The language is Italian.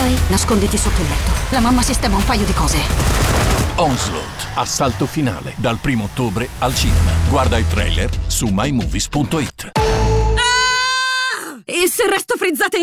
poi? Nasconditi sotto il letto. La mamma sistema un paio di cose. Onslaught, assalto finale, dal 1° ottobre al cinema. Guarda i trailer su mymovies.it. E se resto frizzata in